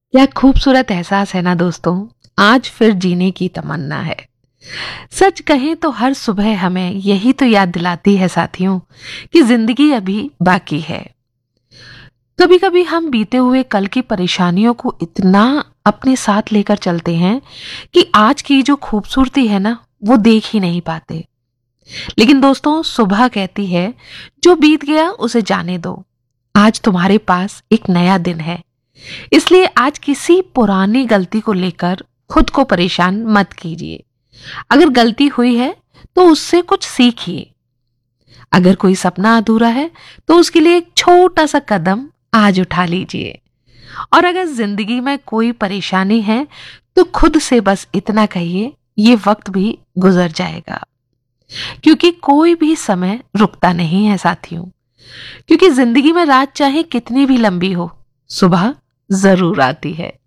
क्या खूबसूरत एहसास है ना दोस्तों। आज फिर जीने की तमन्ना है। सच कहें तो हर सुबह हमें यही तो याद दिलाती है साथियों कि जिंदगी अभी बाकी है। कभी कभी हम बीते हुए कल की परेशानियों को इतना अपने साथ लेकर चलते हैं कि आज की जो खूबसूरती है ना वो देख ही नहीं पाते। लेकिन दोस्तों, सुबह कहती है जो बीत गया उसे जाने दो। आज तुम्हारे पास एक नया दिन है, इसलिए आज किसी पुरानी गलती को लेकर खुद को परेशान मत कीजिए। अगर गलती हुई है तो उससे कुछ सीखिए। अगर कोई सपना अधूरा है तो उसके लिए एक छोटा सा कदम आज उठा लीजिए। और अगर जिंदगी में कोई परेशानी है तो खुद से बस इतना कहिए, ये वक्त भी गुजर जाएगा। क्योंकि कोई भी समय रुकता नहीं है साथियों। क्योंकि जिंदगी में रात चाहे कितनी भी लंबी हो, सुबह जरूर आती है।